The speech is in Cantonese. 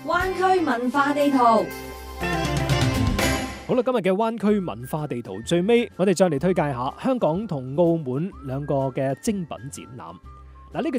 灣區文化地圖。 好啦，今日嘅灣區文化地圖最尾，我哋再嚟推介下香港同澳門兩個嘅精品展覽。嗱，呢個